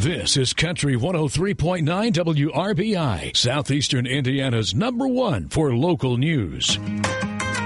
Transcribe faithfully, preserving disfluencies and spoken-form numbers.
This is Country one oh three point nine W R B I, Southeastern Indiana's number one for local news.